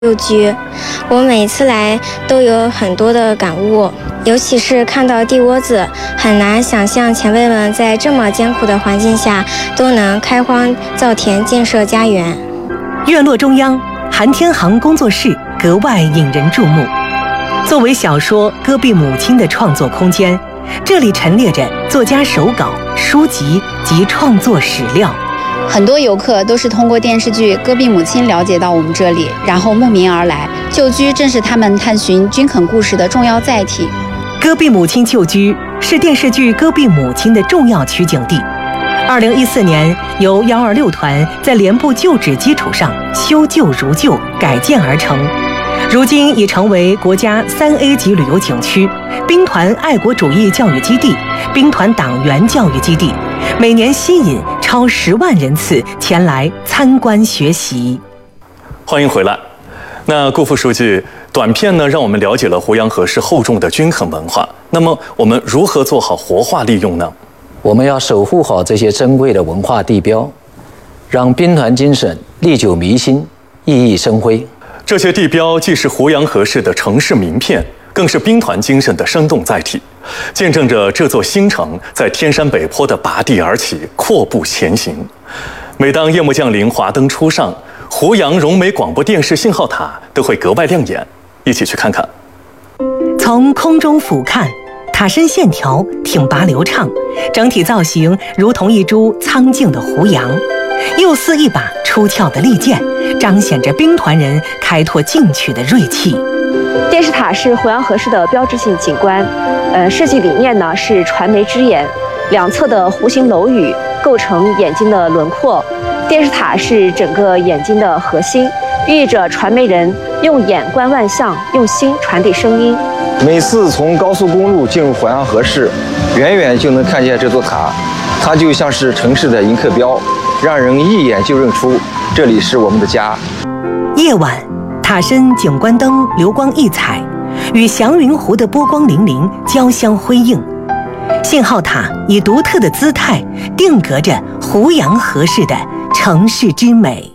旧居，我每次来都有很多的感悟，尤其是看到地窝子，很难想象前辈们在这么艰苦的环境下都能开荒造田建设家园。 院落中央，韩天航工作室格外引人注目。作为小说《戈壁母亲》的创作空间，这里陈列着作家手稿、书籍及创作史料。 很多游客都是通过电视剧《戈壁母亲》了解到我们这里，然后慕名而来。旧居正是他们探寻军垦故事的重要载体。 戈壁母亲旧居是电视剧《戈壁母亲》的重要取景地。2014年，由126团在连部旧址基础上修旧如旧改建而成，如今已成为国家3A 级旅游景区、兵团爱国主义教育基地、兵团党员教育基地，每年吸引超10万人次前来参观学习。 欢迎回来。那顾副书记，短片呢让我们了解了胡杨河市厚重的军垦文化。那么我们如何做好活化利用呢？ 我们要守护好这些珍贵的文化地标，让兵团精神历久弥新、熠熠生辉。 这些地标既是胡杨河市的城市名片，更是兵团精神的生动载体，见证着这座新城在天山北坡的拔地而起、阔步前行。每当夜幕降临、华灯初上，胡杨荣美广播电视信号塔都会格外亮眼。一起去看看。 从空中俯瞰，塔身线条挺拔流畅，整体造型如同一株苍劲的胡杨，又似一把出鞘的利剑，彰显着兵团人开拓进取的锐气。 电视塔是胡杨河市的标志性景观，设计理念呢是传媒之眼，两侧的弧形楼宇构成眼睛的轮廓，电视塔是整个眼睛的核心，寓意着传媒人用眼观万象，用心传递声音。 每次从高速公路进入胡杨河市，远远就能看见这座塔，它就像是城市的迎客标，让人一眼就认出这里是我们的家。 夜晚，塔身景观灯流光溢彩，与祥云湖的波光粼粼交相辉映。信号塔以独特的姿态定格着胡杨河市的城市之美。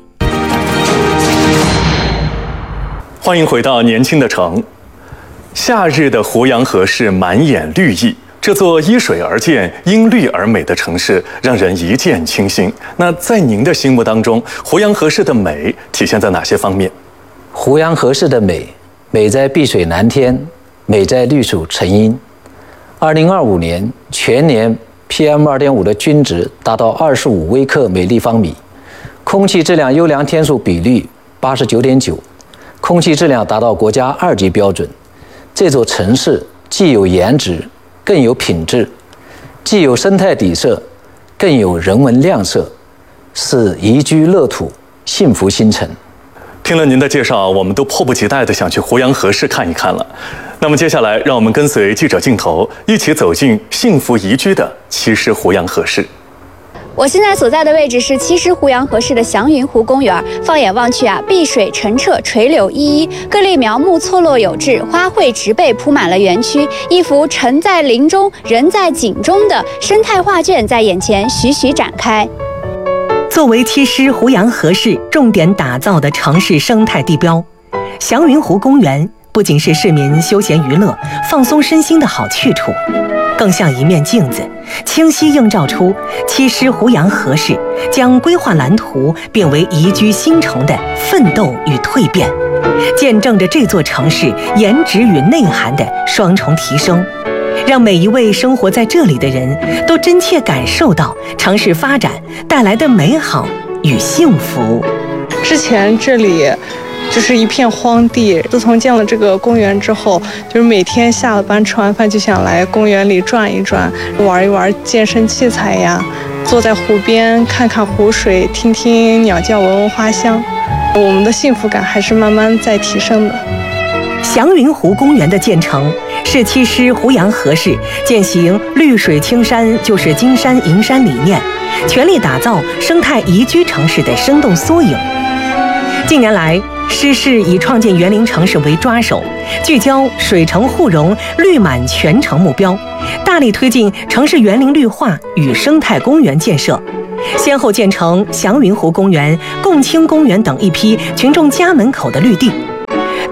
欢迎回到年轻的城。夏日的胡杨河市满眼绿意，这座依水而建、因绿而美的城市让人一见倾心。那在您的心目当中，胡杨河市的美体现在哪些方面？ 胡杨河市的美，美在碧水蓝天，美在绿树成荫。2025年全年 PM2.5 的均值达到25微克每立方米，空气质量优良天数比率89.9%，空气质量达到国家2级标准。这座城市既有颜值，更有品质，既有生态底色，更有人文亮色，是宜居乐土、幸福新城。 听了您的介绍，我们都迫不及待地想去胡杨河市看一看了。那么接下来，让我们跟随记者镜头，一起走进幸福宜居的七狮胡杨河市。 我现在所在的位置是七狮胡杨河市的祥云湖公园。放眼望去啊，碧水澄澈，垂柳依依，各类苗木错落有致，花卉植被铺满了园区，一幅城在林中，人在景中的生态画卷在眼前徐徐展开。 作为七狮胡杨河市重点打造的城市生态地标，祥云湖公园不仅是市民休闲娱乐、放松身心的好去处，更像一面镜子，清晰映照出七狮胡杨河市将规划蓝图变为宜居新城的奋斗与蜕变，见证着这座城市颜值与内涵的双重提升，让每一位生活在这里的人都真切感受到城市发展带来的美好与幸福。 之前这里就是一片荒地，自从建了这个公园之后，就是每天下了班吃完饭就想来公园里转一转，玩一玩健身器材呀，坐在湖边看看湖水，听听鸟叫，闻闻花香，我们的幸福感还是慢慢在提升的。 祥云湖公园的建成是七狮胡杨河市践行绿水青山就是金山银山理念，全力打造生态宜居城市的生动缩影。近年来，市市以创建园林城市为抓手，聚焦水城互融、绿满全城目标，大力推进城市园林绿化与生态公园建设，先后建成祥云湖公园、共青公园等一批群众家门口的绿地，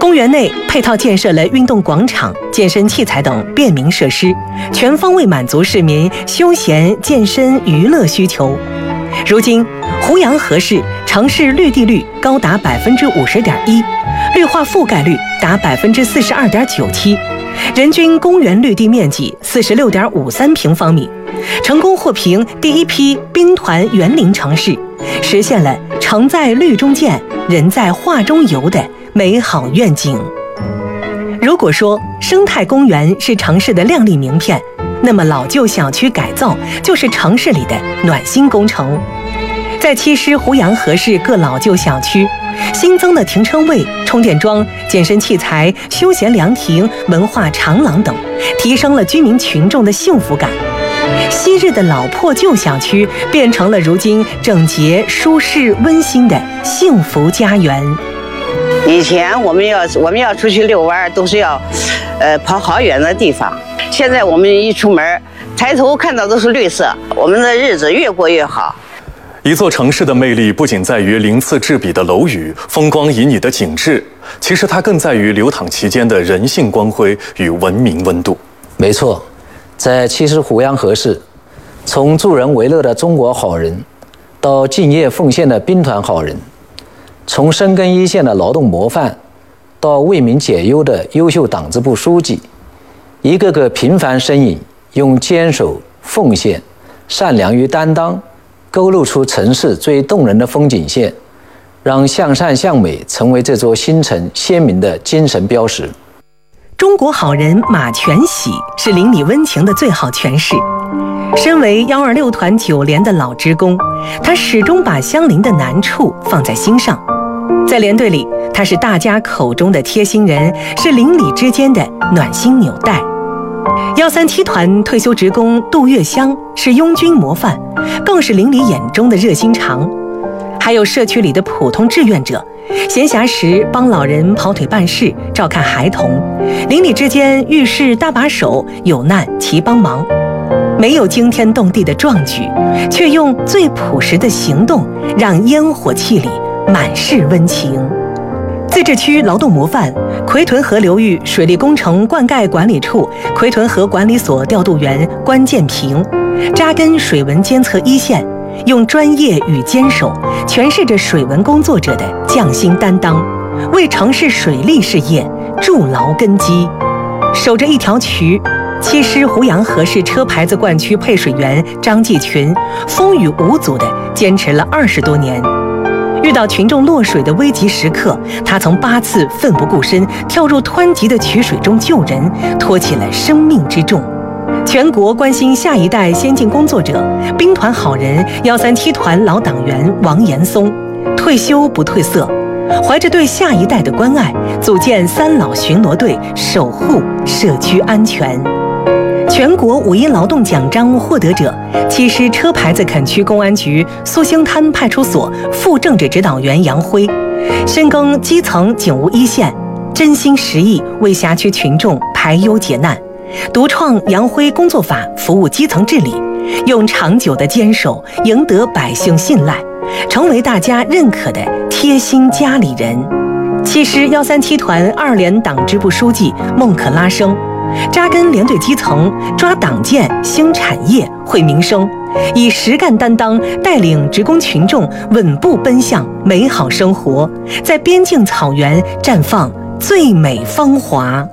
公园内配套建设了运动广场、健身器材等便民设施，全方位满足市民休闲、健身、娱乐需求。如今，湖阳河市城市绿地率高达50.1%，绿化覆盖率达42.97%，人均公园绿地面积46.53平方米，成功获评第一批兵团园林城市，实现了城在绿中见、人在画中游的美好愿景。如果说生态公园是城市的亮丽名片，那么老旧小区改造就是城市里的暖心工程。在七师湖阳河市各老旧小区，新增的停车位、充电桩、健身器材、休闲凉亭、文化长廊等，提升了居民群众的幸福感。昔日的老破旧小区变成了如今整洁、舒适、温馨的幸福家园。 以前我们要出去遛弯，都是要跑好远的地方。现在我们一出门，抬头看到都是绿色，我们的日子越过越好。 一座城市的魅力不仅在于鳞次栉比的楼宇、风光旖旎的景致，其实它更在于流淌其间的人性光辉与文明温度。 没错，在七师湖阳河市，从助人为乐的中国好人，到敬业奉献的兵团好人，从深耕一线的劳动模范，到为民解忧的优秀党支部书记，一个个平凡身影，用坚守、奉献、善良与担当，勾勒出城市最动人的风景线，让向善向美成为这座新城鲜明的精神标识。 中国好人马全喜是邻里温情的最好诠释。身为126团9连的老职工，他始终把乡邻的难处放在心上。在连队里，他是大家口中的贴心人，是邻里之间的暖心纽带。137团退休职工杜月香是拥军模范，更是邻里眼中的热心肠。还有社区里的普通志愿者，闲暇时帮老人跑腿办事，照看孩童，邻里之间遇事搭把手，有难齐帮忙。没有惊天动地的壮举，却用最朴实的行动，让烟火气里满是温情。自治区劳动模范、奎屯河流域水利工程灌溉管理处奎屯河管理所调度员关建平，扎根水文监测一线，用专业与坚守诠释着水文工作者的匠心担当，为城市水利事业筑牢根基。守着一条渠，七师湖阳河市车牌子灌区配水员张继群风雨无阻地坚持了20多年。遇到群众落水的危急时刻，他曾8次奋不顾身跳入湍急的渠水中救人，托起了生命之重。全国关心下一代先进工作者，兵团好人137团老党员王岩松，退休不褪色，怀着对下一代的关爱，组建3老巡逻队，守护社区安全。全国5一劳动奖章获得者，七师车牌子垦区公安局苏兴滩派出所副政治指导员杨辉，深耕基层警务一线，真心实意为辖区群众排忧解难，独创杨辉工作法，服务基层治理，用长久的坚守赢得百姓信赖，成为大家认可的贴心家里人。七师137团2连党支部书记孟可拉生，扎根连队基层，抓党建兴产业惠民生，以实干担当带领职工群众稳步奔向美好生活，在边境草原绽放最美芳华。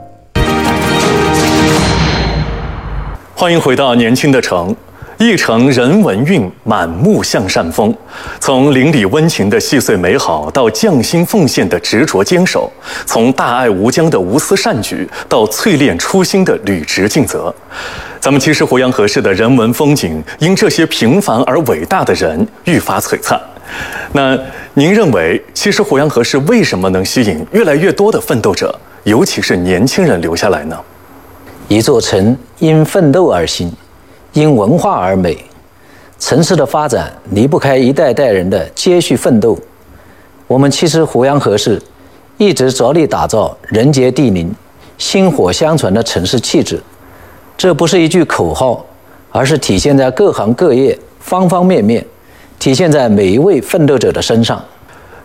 欢迎回到年轻的城，一城人文韵，满目向善风。从邻里温情的细碎美好，到匠心奉献的执着坚守；从大爱无疆的无私善举，到淬炼初心的履职尽责。咱们七师湖阳河市的人文风景，因这些平凡而伟大的人愈发璀璨。那您认为七师湖阳河市为什么能吸引越来越多的奋斗者，尤其是年轻人留下来呢？ 一座城因奋斗而兴，因文化而美。城市的发展离不开一代代人的接续奋斗。我们七师湖阳河市一直着力打造人杰地灵、薪火相传的城市气质。这不是一句口号，而是体现在各行各业、方方面面，体现在每一位奋斗者的身上。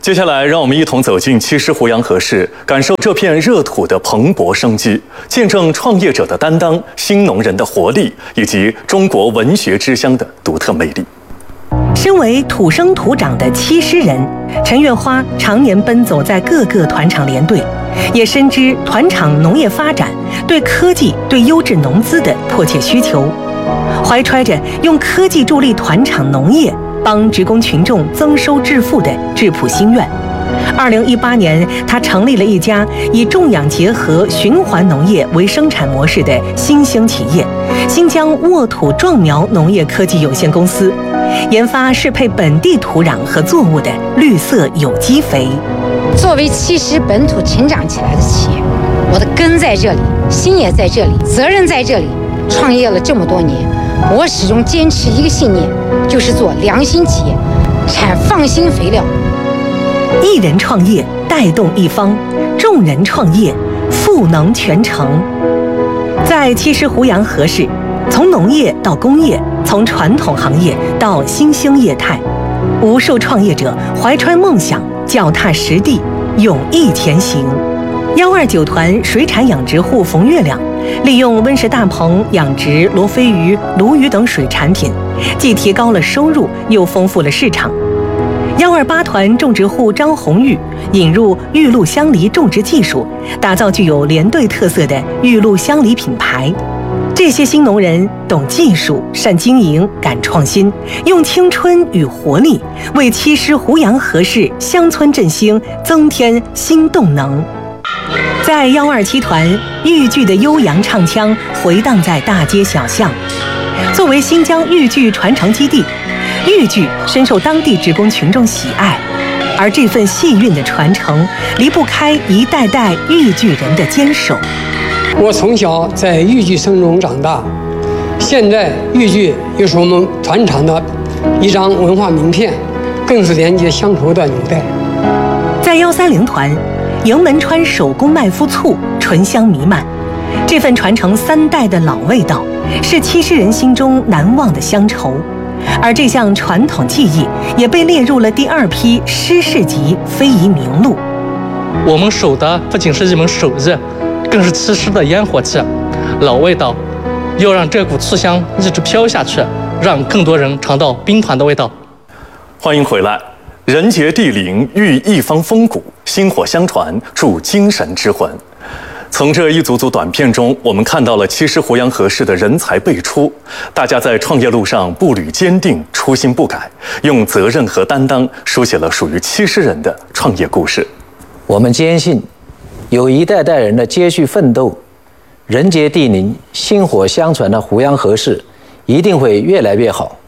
接下来，让我们一同走进七师胡杨河市，感受这片热土的蓬勃生机，见证创业者的担当、新农人的活力，以及中国文学之乡的独特魅力。 身为土生土长的七师人，陈月花常年奔走在各个团场联队，也深知团场农业发展对科技、对优质农资的迫切需求，怀揣着用科技助力团场农业，帮职工群众增收致富的质朴心愿。2018年，他成立了一家以种养结合循环农业为生产模式的新兴企业——新疆沃土壮苗农业科技有限公司，研发适配本地土壤和作物的绿色有机肥。 作为七师本土成长起来的企业，我的根在这里，心也在这里，责任在这里。创业了这么多年，我始终坚持一个信念，就是做良心企业，产放心肥料。 一人创业带动一方，众人创业赋能全城。在七师胡杨河市，从农业到工业，从传统行业到新兴业态，无数创业者怀揣梦想，脚踏实地，勇毅前行。129团水产养殖户冯月亮利用温室大棚养殖罗非鱼、鲈鱼等水产品，既提高了收入，又丰富了市场。128团种植户张红玉引入玉露香梨种植技术，打造具有连队特色的玉露香梨品牌。这些新农人懂技术、善经营、敢创新，用青春与活力为七师胡杨河市乡村振兴增添新动能。在127团，豫剧的悠扬唱腔回荡在大街小巷。作为新疆豫剧传承基地，豫剧深受当地职工群众喜爱，而这份戏韵的传承离不开一代代豫剧人的坚守。 我从小在豫剧声中长大，现在豫剧又是我们团场的一张文化名片，更是连接乡愁的纽带。 在130团，营门川手工麦麸醋醇香弥漫，这份传承3代的老味道，是七师人心中难忘的乡愁。而这项传统技艺也被列入了第2批师事级非遗名录。 我们守的不仅是一门手艺，更是七师的烟火气、老味道，要让这股醋香一直飘下去，让更多人尝到兵团的味道。 欢迎回来，人杰地灵，育一方风骨，薪火相传，铸精神之魂。从这一组组短片中，我们看到了七师胡杨河市的人才辈出，大家在创业路上步履坚定，初心不改，用责任和担当书写了属于七师人的创业故事。 我们坚信，有一代代人的接续奋斗，人杰地灵、薪火相传的胡杨河市一定会越来越好。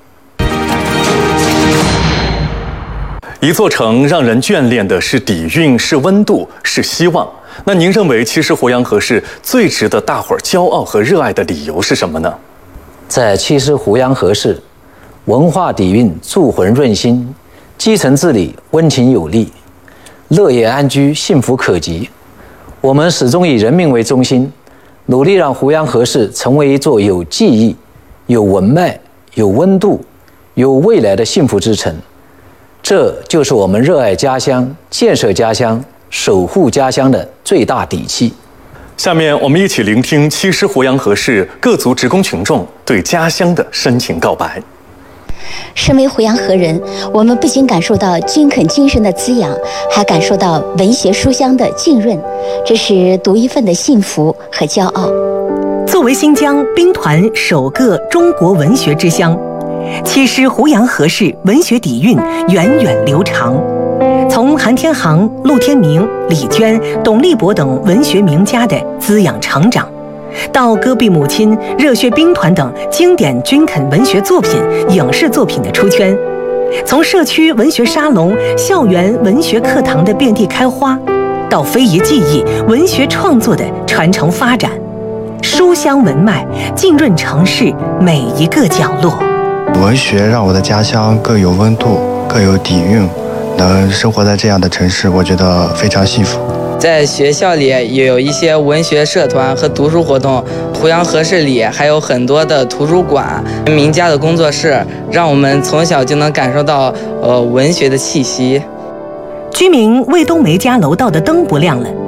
一座城让人眷恋的是底蕴，是温度，是希望。那您认为七师胡杨河市最值得大伙儿骄傲和热爱的理由是什么呢？ 在七师胡杨河市，文化底蕴铸魂润心，基层治理温情有力，乐业安居，幸福可及。我们始终以人民为中心，努力让胡杨河市成为一座有记忆、有文脉、有温度、有未来的幸福之城。这就是我们热爱家乡、建设家乡、守护家乡的最大底气。 下面我们一起聆听七师胡杨河市各族职工群众对家乡的深情告白。 身为胡杨河人，我们不仅感受到军垦精神的滋养，还感受到文学书香的浸润，这是独一份的幸福和骄傲。 作为新疆兵团首个中国文学之乡，七师胡杨河市文学底蕴源远流长，从韩天航、陆天明、李娟、董立博等文学名家的滋养成长，到戈壁母亲、热血兵团等经典军垦文学作品、影视作品的出圈，从社区文学沙龙、校园文学课堂的遍地开花，到非遗技艺、文学创作的传承发展，书香文脉浸润城市每一个角落。 文学让我的家乡更有温度，更有底蕴，能生活在这样的城市，我觉得非常幸福。 在学校里也有一些文学社团和读书活动，胡杨河市里还有很多的图书馆、名家的工作室，让我们从小就能感受到文学的气息。 居民魏冬梅家楼道的灯不亮了，